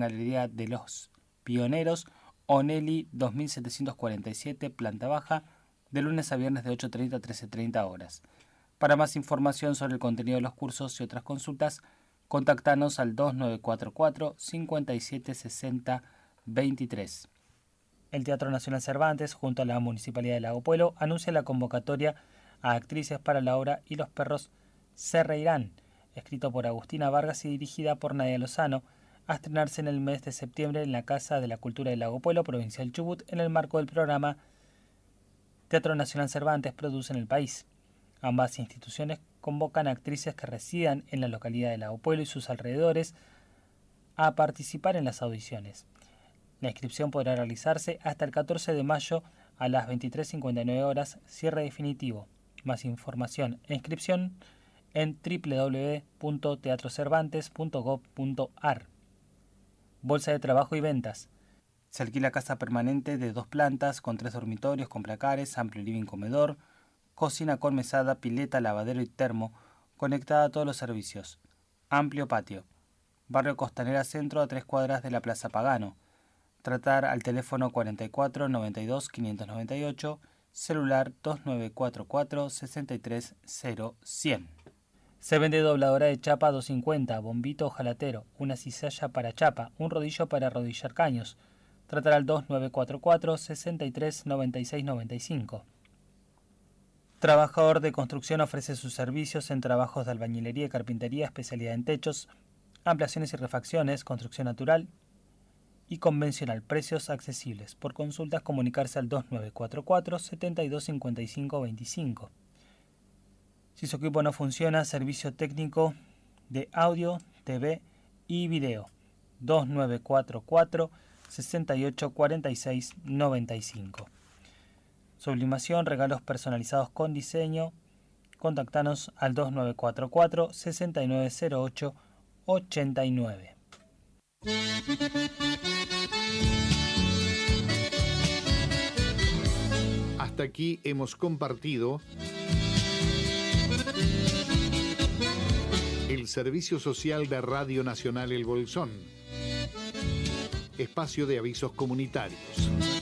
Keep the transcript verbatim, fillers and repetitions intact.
Galería de los Pioneros, Onelli dos mil setecientos cuarenta y siete, planta baja, de lunes a viernes de ocho treinta a trece treinta horas. Para más información sobre el contenido de los cursos y otras consultas, contactanos al dos nueve cuatro cuatro, cinco siete seis cero dos tres. El Teatro Nacional Cervantes, junto a la Municipalidad de Lago Puelo, anuncia la convocatoria a actrices para la obra Y los perros se reirán, escrito por Agustina Vargas y dirigida por Nadia Lozano, a estrenarse en el mes de septiembre en la Casa de la Cultura de Lago Puelo, provincial Chubut, en el marco del programa Teatro Nacional Cervantes produce en el país. Ambas instituciones convocan a actrices que residan en la localidad de Lago Puelo y sus alrededores a participar en las audiciones. La inscripción podrá realizarse hasta el catorce de mayo a las veintitrés cincuenta y nueve horas, cierre definitivo. Más información e inscripción en doble u doble u doble u punto teatro cervantes punto gob punto ar. Bolsa de trabajo y ventas. Se alquila casa permanente de dos plantas con tres dormitorios con placares, amplio living comedor, cocina con mesada, pileta, lavadero y termo, conectada a todos los servicios. Amplio patio. Barrio Costanera Centro, a tres cuadras de la Plaza Pagano. Tratar al teléfono cuarenta y cuatro noventa y dos quinientos noventa y ocho, celular dos nueve cuatro cuatro sesenta y tres cero cien. Se vende dobladora de chapa doscientos cincuenta, bombito ojalatero, una cizalla para chapa, un rodillo para arrodillar caños. Tratar al dos nueve cuatro cuatro sesenta y tres noventa y seis noventa y cinco. Trabajador de construcción ofrece sus servicios en trabajos de albañilería y carpintería, especialidad en techos, ampliaciones y refacciones, construcción natural y convencional, precios accesibles. Por consultas, comunicarse al dos nueve cuatro cuatro setenta y dos cincuenta y cinco veinticinco. Si su equipo no funciona, servicio técnico de audio, T V y video. dos nueve cuatro cuatro sesenta y ocho cuarenta y seis noventa y cinco. Sublimación, regalos personalizados con diseño. Contactanos al dos nueve cuatro cuatro sesenta y nueve cero ocho ochenta y nueve. Hasta aquí hemos compartido el servicio social de Radio Nacional El Bolsón, espacio de avisos comunitarios.